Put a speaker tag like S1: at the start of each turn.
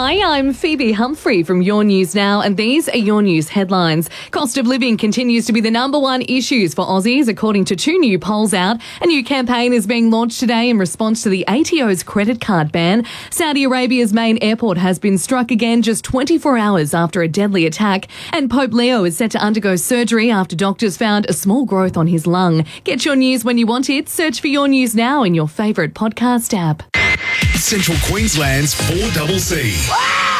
S1: Hi, I'm Phoebe Humphrey from Your News Now, and these are your news headlines. Cost of living continues to be the number one issue for Aussies, according to two new polls out. A new campaign is being launched today in response to the ATO's credit card ban. Saudi Arabia's main airport has been struck again just 24 hours after a deadly attack. And Pope Leo is set to undergo surgery after doctors found a small growth on his lung. Get your news when you want it. Search for Your News Now in your favourite podcast app.
S2: Central Queensland's 4CC.